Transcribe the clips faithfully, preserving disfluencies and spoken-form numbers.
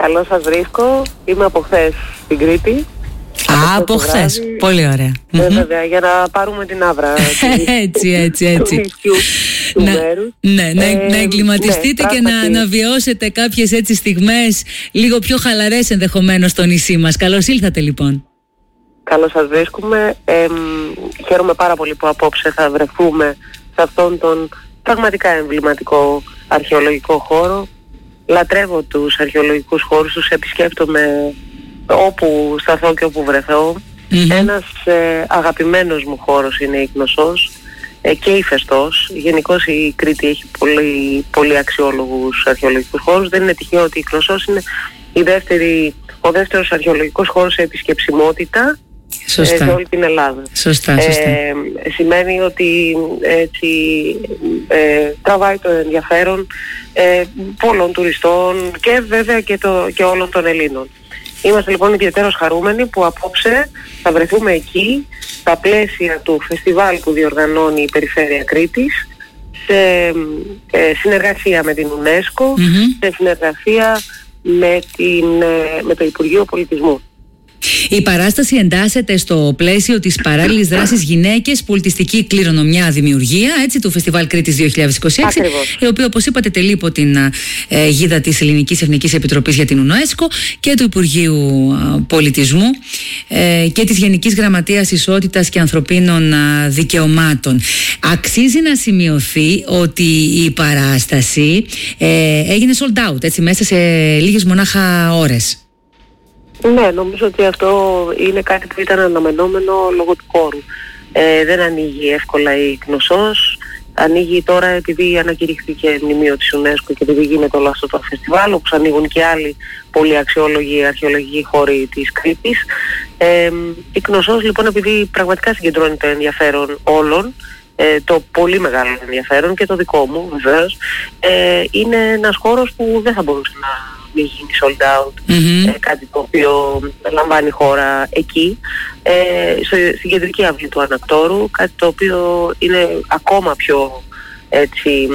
Καλώς σας βρίσκω. Είμαι από χθες στην Κρήτη. Α, από χθες. Πολύ ωραία. Ε, βέβαια, για να πάρουμε την άβρα. Έτσι, έτσι, έτσι. Του να, μέρους. Ναι, να, ε, να εγκληματιστείτε ναι, και να, να βιώσετε κάποιες έτσι στιγμές λίγο πιο χαλαρές ενδεχομένως στο νησί μας. Καλώς ήλθατε λοιπόν. Καλώς σας βρίσκουμε. Ε, χαίρομαι πάρα πολύ που απόψε θα βρεθούμε σε αυτόν τον πραγματικά εμβληματικό αρχαιολογικό χώρο. Λατρεύω τους αρχαιολογικούς χώρους, τους επισκέπτομαι όπου σταθώ και όπου βρεθώ. Mm-hmm. Ένας ε, αγαπημένος μου χώρος είναι η Κνωσσός ε, και η Φεστός. Γενικώς η Κρήτη έχει πολύ, πολύ αξιόλογους αρχαιολογικούς χώρους. Δεν είναι τυχαίο ότι η Κνωσσός είναι η δεύτερη, ο δεύτερος αρχαιολογικός χώρος σε επισκεψιμότητα ε, σε όλη την Ελλάδα. Σωστά, σωστά. Ε, σημαίνει ότι έτσι, ε, τραβάει το ενδιαφέρον ε, πολλών τουριστών και βέβαια και, το, και όλων των Ελλήνων. Είμαστε λοιπόν ιδιαίτερως χαρούμενοι που απόψε θα βρεθούμε εκεί στα πλαίσια του φεστιβάλ που διοργανώνει η Περιφέρεια Κρήτης σε ε, συνεργασία με την UNESCO, mm-hmm. σε συνεργασία με, την, ε, με το Υπουργείο Πολιτισμού. Η παράσταση εντάσσεται στο πλαίσιο της παράλληλης δράσης Γυναίκες, Πολιτιστική Κληρονομιά, Δημιουργία, έτσι, του Φεστιβάλ Κρήτης δύο χιλιάδες είκοσι έξι, Ακριβώς. η οποία, όπως είπατε, τελεί υπό την ε, γίδα της Ελληνικής Εθνικής Επιτροπής για την UNESCO και του Υπουργείου ε, Πολιτισμού ε, και της Γενικής Γραμματείας Ισότητας και Ανθρωπίνων ε, Δικαιωμάτων. Αξίζει να σημειωθεί ότι η παράσταση ε, έγινε sold out, έτσι, μέσα σε λίγες μονάχα ώρες. Ναι, νομίζω ότι αυτό είναι κάτι που ήταν αναμενόμενο λόγω του χώρου. Ε, δεν ανοίγει εύκολα η Κνωσσός. Ανοίγει τώρα επειδή ανακηρύχθηκε μνημείο της UNESCO και επειδή γίνεται όλο αυτό το φεστιβάλ, όπως ανοίγουν και άλλοι πολύ αξιόλογοι αρχαιολογικοί χώροι της Κρήτης. Ε, η Κνωσσός λοιπόν, επειδή πραγματικά συγκεντρώνει το ενδιαφέρον όλων, ε, το πολύ μεγάλο ενδιαφέρον και το δικό μου βεβαίως, ε, είναι ένας χώρος που δεν θα μπορούσε να μην γίνει sold out, mm-hmm. ε, κάτι το οποίο λαμβάνει χώρα εκεί, ε, στην κεντρική αυλή του Ανακτόρου, κάτι το οποίο είναι ακόμα πιο έτσι,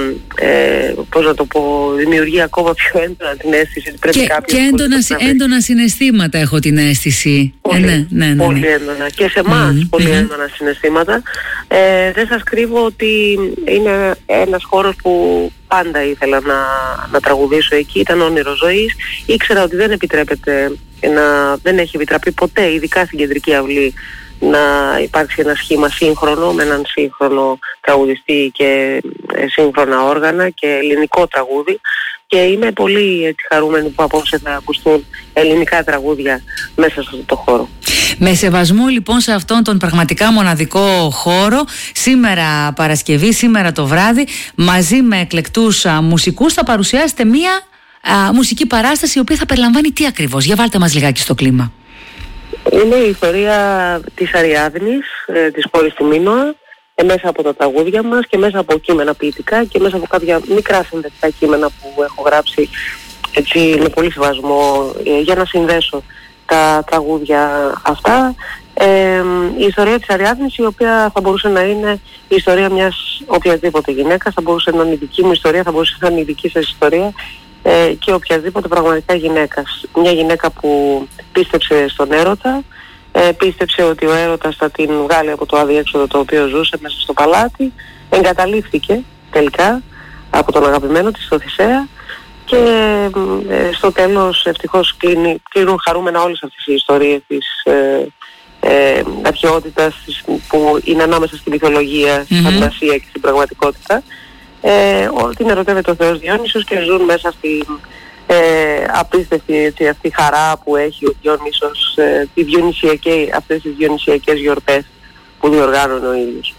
ε, πώς να το πω, δημιουργεί ακόμα πιο έντονα την αίσθηση ότι πρέπει και, κάποιος... Και έντονα, έντονα συναισθήματα έχω την αίσθηση. Πολύ, ε, ναι, ναι, ναι, ναι. πολύ έντονα. Και σε εμάς mm-hmm. πολύ mm-hmm. έντονα συναισθήματα. Ε, δεν σας κρύβω ότι είναι ένας χώρος που πάντα ήθελα να, να τραγουδήσω εκεί, ήταν όνειρο ζωής. Ήξερα ότι δεν επιτρέπεται, να, δεν έχει επιτραπεί ποτέ, ειδικά στην κεντρική αυλή, να υπάρξει ένα σχήμα σύγχρονο με έναν σύγχρονο τραγουδιστή και ε, σύγχρονα όργανα και ελληνικό τραγούδι, και είμαι πολύ έτσι, χαρούμενη που απόψε θα ακουστούν ελληνικά τραγούδια μέσα σε αυτό το χώρο. Με σεβασμό λοιπόν σε αυτόν τον πραγματικά μοναδικό χώρο, σήμερα Παρασκευή, σήμερα το βράδυ, μαζί με εκλεκτούς α, μουσικούς θα παρουσιάσετε μία α, μουσική παράσταση η οποία θα περιλαμβάνει τι ακριβώς? Για βάλτε μας λιγάκι στο κλίμα. Είναι η ιστορία της Αριάδνης, ε, της κόρης του Μίνωα, ε, μέσα από τα τραγούδια μας και μέσα από κείμενα ποιητικά και μέσα από κάποια μικρά συνδετικά κείμενα που έχω γράψει έτσι, με πολύ σεβασμό ε, για να συνδέσω τα τραγούδια αυτά. Ε, η ιστορία της Αριάδνης, η οποία θα μπορούσε να είναι η ιστορία μιας οποιασδήποτε γυναίκας, θα μπορούσε να είναι η δική μου ιστορία, θα μπορούσε να είναι η δική σας ιστορία, ε, και οποιασδήποτε πραγματικά γυναίκας. Μια γυναίκα που πίστεψε στον έρωτα, ε, πίστεψε ότι ο έρωτας θα την βγάλει από το αδιέξοδο το οποίο ζούσε μέσα στο παλάτι, εγκαταλείφθηκε τελικά από τον αγαπημένο της, τον Θησέα, και ε, στο τέλος ευτυχώς κλείνει, κλείνουν χαρούμενα όλες αυτές οι ιστορίες της ε, ε, αρχαιότητας που είναι ανάμεσα στη μυθολογία, στη mm-hmm. φαντασία και στην πραγματικότητα. Ε, ότι την ερωτεύεται ο Θεός Διόνυσος και ζουν μέσα στη ε, απίστευτη έτσι, αυτή χαρά που έχει ο Διόνυσος, ε, τη διονυσιακή, αυτές τις διονυσιακές γιορτές που διοργάνωνε ο ίδιος.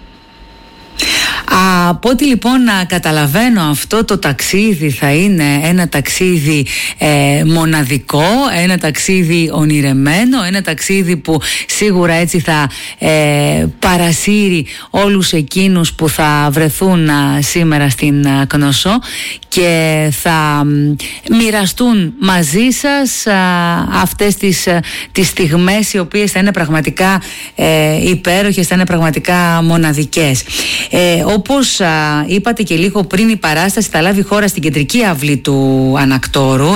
Από ό,τι λοιπόν να καταλαβαίνω, αυτό το ταξίδι θα είναι ένα ταξίδι ε, μοναδικό, ένα ταξίδι ονειρεμένο, ένα ταξίδι που σίγουρα έτσι θα ε, παρασύρει όλους εκείνους που θα βρεθούν α, σήμερα στην α, Κνωσσό και θα μοιραστούν μαζί σας α, αυτές τις, α, τις στιγμές οι οποίες θα είναι πραγματικά ε, υπέροχες, θα είναι πραγματικά μοναδικές. Ε, όπως α, είπατε και λίγο πριν, η παράσταση θα λάβει χώρα στην κεντρική αυλή του Ανακτόρου.